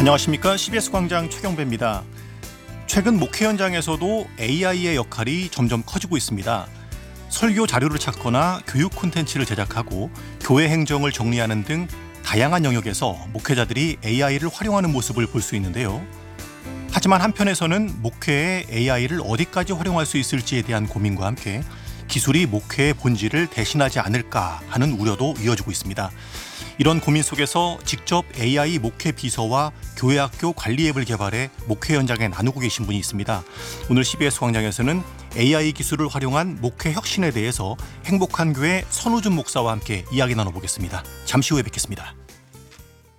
안녕하십니까. CBS 광장 최경배입니다. 최근 목회 현장에서도 AI의 역할이 점점 커지고 있습니다. 설교 자료를 찾거나 교육 콘텐츠를 제작하고 교회 행정을 정리하는 등 다양한 영역에서 목회자들이 AI를 활용하는 모습을 볼 수 있는데요. 하지만 한편에서는 목회에 AI를 어디까지 활용할 수 있을지에 대한 고민과 함께 기술이 목회의 본질을 대신하지 않을까 하는 우려도 이어지고 있습니다. 이런 고민 속에서 직접 AI 목회 비서와 교회학교 관리 앱을 개발해 목회 현장에 나누고 계신 분이 있습니다. 오늘 CBS 광장에서는 AI 기술을 활용한 목회 혁신에 대해서 행복한 교회 선우준 목사와 함께 이야기 나눠보겠습니다. 잠시 후에 뵙겠습니다.